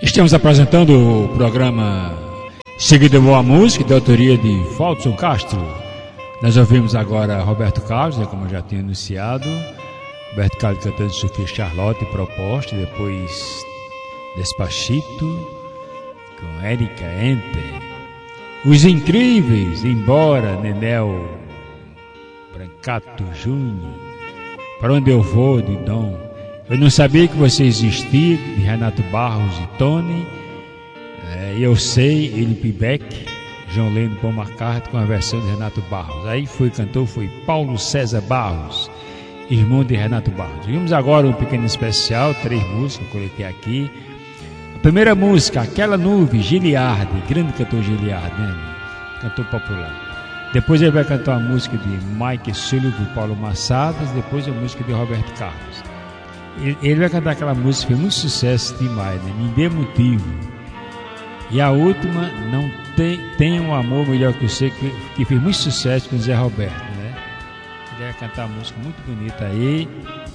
Estamos apresentando o programa Seguida Boa Música, da autoria de Falson Castro. Nós ouvimos agora Roberto Carlos, como eu já tinha anunciado. Roberto Carlos cantando Sofia Charlotte, Proposta, depois Despacito, com Érica Enter. Os Incríveis, Embora, Nenel Brancato Júnior. Para Onde Eu Vou, de Dom. Eu Não Sabia Que Você Existia, de Renato Barros e Tony. Eu Sei, Ele Beck, João Leno, Paul McCartney, com a versão de Renato Barros. Aí cantor foi Paulo César Barros, irmão de Renato Barros. Vimos agora um pequeno especial, 3 músicas que eu coloquei aqui. A primeira música, Aquela Nuvem, Giliardi, grande cantor Giliardi, né? Cantor popular. Depois ele vai cantar a música de Mike Sullivan e Paulo Massadas, depois a música de Roberto Carlos. Ele vai cantar aquela música que fez muito sucesso demais, né? Me Dê Motivo. E a última, Não Tem um Amor Melhor Que Você, que fez muito sucesso com o Zé Roberto, né? Ele vai cantar uma música muito bonita aí,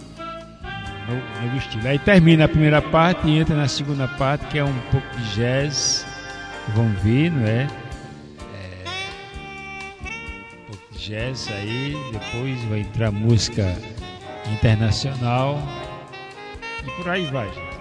no estilo. Aí termina a primeira parte e entra na segunda parte, que é um pouco de jazz. Vamos ver, não é? Um pouco de jazz aí, depois vai entrar música internacional e por aí vai, gente.